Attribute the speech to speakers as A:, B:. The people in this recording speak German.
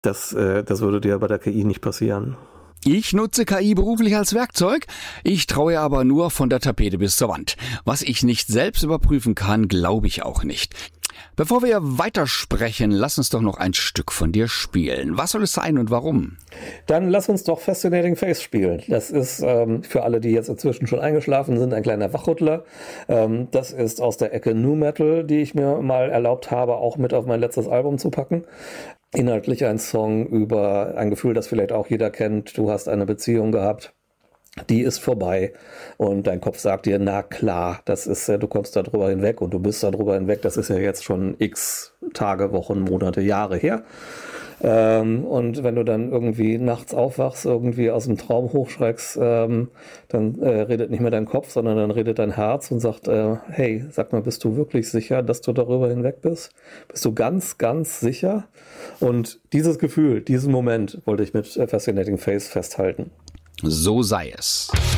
A: Das würde dir bei der KI nicht passieren.
B: Ich nutze KI beruflich als Werkzeug, ich traue aber nur von der Tapete bis zur Wand. Was ich nicht selbst überprüfen kann, glaube ich auch nicht. Bevor wir weitersprechen, lass uns doch noch ein Stück von dir spielen. Was soll es sein und warum?
A: Dann lass uns doch Fascinating Face spielen. Das ist für alle, die jetzt inzwischen schon eingeschlafen sind, ein kleiner Wachrüttler. Das ist aus der Ecke Nu Metal, die ich mir mal erlaubt habe, auch mit auf mein letztes Album zu packen. Inhaltlich ein Song über ein Gefühl, das vielleicht auch jeder kennt. Du hast eine Beziehung gehabt, die ist vorbei und dein Kopf sagt dir, na klar, das ist du kommst da drüber hinweg und du bist da drüber hinweg. Das ist ja jetzt schon x Tage, Wochen, Monate, Jahre her. Und wenn du dann irgendwie nachts aufwachst, irgendwie aus dem Traum hochschreckst, dann redet nicht mehr dein Kopf, sondern dann redet dein Herz und sagt, hey, sag mal, bist du wirklich sicher, dass du darüber hinweg bist? Bist du ganz, ganz sicher? Und dieses Gefühl, diesen Moment wollte ich mit Fascinating Face festhalten.
B: So sei es.